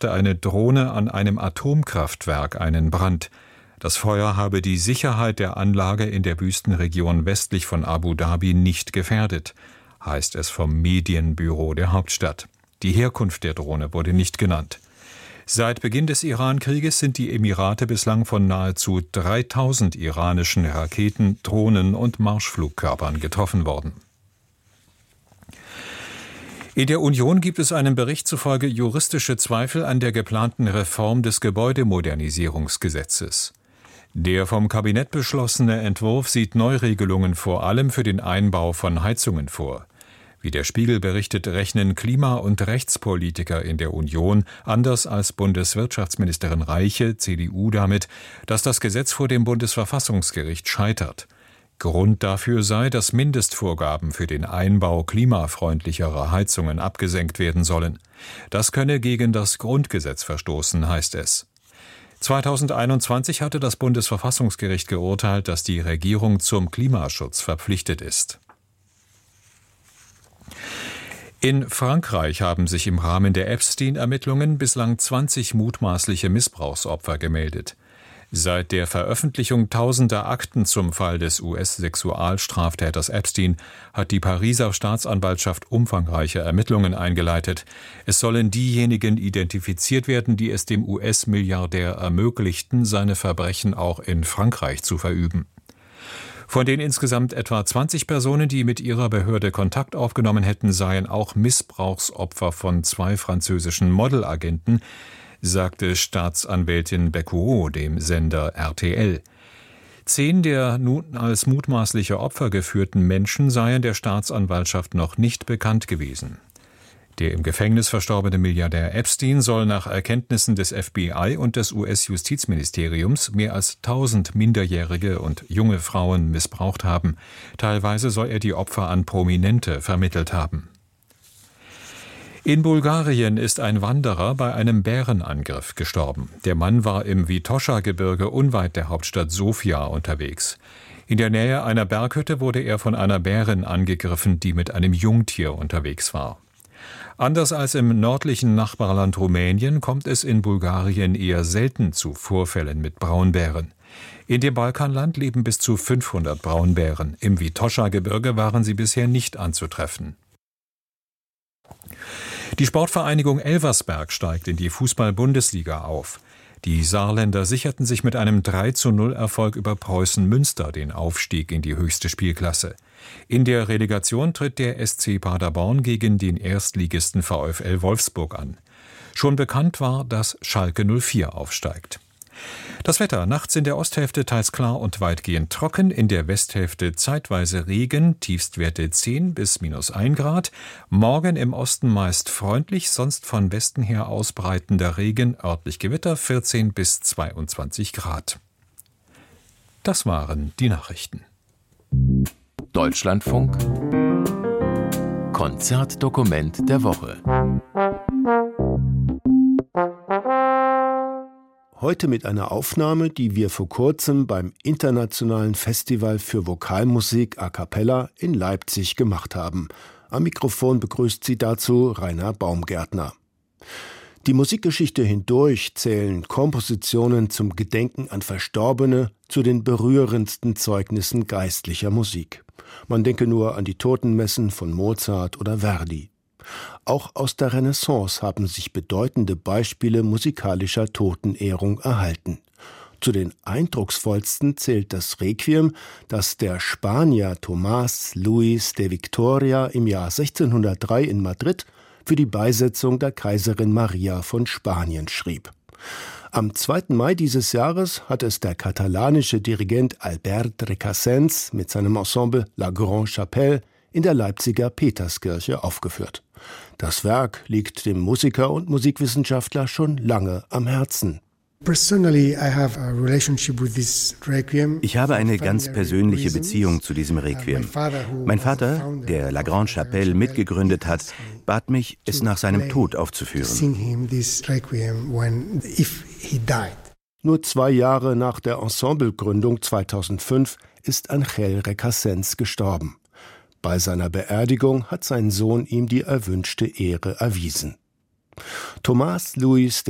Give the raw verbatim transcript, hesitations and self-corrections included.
machte eine Drohne an einem Atomkraftwerk einen Brand. Das Feuer habe die Sicherheit der Anlage in der Wüstenregion westlich von Abu Dhabi nicht gefährdet, heißt es vom Medienbüro der Hauptstadt. Die Herkunft der Drohne wurde nicht genannt. Seit Beginn des Iran-Krieges sind die Emirate bislang von nahezu dreitausend iranischen Raketen, Drohnen und Marschflugkörpern getroffen worden. In der Union gibt es einem Bericht zufolge juristische Zweifel an der geplanten Reform des Gebäudemodernisierungsgesetzes. Der vom Kabinett beschlossene Entwurf sieht Neuregelungen vor allem für den Einbau von Heizungen vor. Wie der Spiegel berichtet, rechnen Klima- und Rechtspolitiker in der Union, anders als Bundeswirtschaftsministerin Reiche, C D U, damit, dass das Gesetz vor dem Bundesverfassungsgericht scheitert. Grund dafür sei, dass Mindestvorgaben für den Einbau klimafreundlicherer Heizungen abgesenkt werden sollen. Das könne gegen das Grundgesetz verstoßen, heißt es. zweitausendeinundzwanzig hatte das Bundesverfassungsgericht geurteilt, dass die Regierung zum Klimaschutz verpflichtet ist. In Frankreich haben sich im Rahmen der Epstein-Ermittlungen bislang zwanzig mutmaßliche Missbrauchsopfer gemeldet. Seit der Veröffentlichung tausender Akten zum Fall des U S-Sexualstraftäters Epstein hat die Pariser Staatsanwaltschaft umfangreiche Ermittlungen eingeleitet. Es sollen diejenigen identifiziert werden, die es dem U S-Milliardär ermöglichten, seine Verbrechen auch in Frankreich zu verüben. Von den insgesamt etwa zwanzig Personen, die mit ihrer Behörde Kontakt aufgenommen hätten, seien auch Missbrauchsopfer von zwei französischen Modelagenten, sagte Staatsanwältin Becquerot dem Sender R T L. Zehn der nun als mutmaßliche Opfer geführten Menschen seien der Staatsanwaltschaft noch nicht bekannt gewesen. Der im Gefängnis verstorbene Milliardär Epstein soll nach Erkenntnissen des F B I und des U S-Justizministeriums mehr als tausend minderjährige und junge Frauen missbraucht haben. Teilweise soll er die Opfer an Prominente vermittelt haben. In Bulgarien ist ein Wanderer bei einem Bärenangriff gestorben. Der Mann war im Vitosha-Gebirge unweit der Hauptstadt Sofia unterwegs. In der Nähe einer Berghütte wurde er von einer Bärin angegriffen, die mit einem Jungtier unterwegs war. Anders als im nördlichen Nachbarland Rumänien kommt es in Bulgarien eher selten zu Vorfällen mit Braunbären. In dem Balkanland leben bis zu fünfhundert Braunbären. Im Vitosha-Gebirge waren sie bisher nicht anzutreffen. Die Sportvereinigung Elversberg steigt in die Fußball-Bundesliga auf. Die Saarländer sicherten sich mit einem drei zu null Erfolg über Preußen Münster den Aufstieg in die höchste Spielklasse. In der Relegation tritt der S C Paderborn gegen den Erstligisten VfL Wolfsburg an. Schon bekannt war, dass Schalke null vier aufsteigt. Das Wetter: nachts in der Osthälfte teils klar und weitgehend trocken, in der Westhälfte zeitweise Regen, Tiefstwerte zehn bis minus ein Grad. Morgen im Osten meist freundlich, sonst von Westen her ausbreitender Regen, örtlich Gewitter, vierzehn bis zweiundzwanzig Grad. Das waren die Nachrichten. Deutschlandfunk Konzertdokument der Woche. Heute mit einer Aufnahme, die wir vor kurzem beim Internationalen Festival für Vokalmusik a cappella in Leipzig gemacht haben. Am Mikrofon begrüßt Sie dazu Rainer Baumgärtner. Die Musikgeschichte hindurch zählen Kompositionen zum Gedenken an Verstorbene zu den berührendsten Zeugnissen geistlicher Musik. Man denke nur an die Totenmessen von Mozart oder Verdi. Auch aus der Renaissance haben sich bedeutende Beispiele musikalischer Totenehrung erhalten. Zu den eindrucksvollsten zählt das Requiem, das der Spanier Tomás Luis de Victoria im Jahr sechzehnhundertdrei in Madrid für die Beisetzung der Kaiserin Maria von Spanien schrieb. Am zweiten Mai dieses Jahres hat es der katalanische Dirigent Albert Recasens mit seinem Ensemble La Grande Chapelle in der Leipziger Peterskirche aufgeführt. Das Werk liegt dem Musiker und Musikwissenschaftler schon lange am Herzen. Ich habe eine ganz persönliche Beziehung zu diesem Requiem. Mein Vater, der La Grande Chapelle mitgegründet hat, bat mich, es nach seinem Tod aufzuführen. Nur zwei Jahre nach der Ensemblegründung zweitausendfünf ist Angel Recasens gestorben. Bei seiner Beerdigung hat sein Sohn ihm die erwünschte Ehre erwiesen. Tomás Luis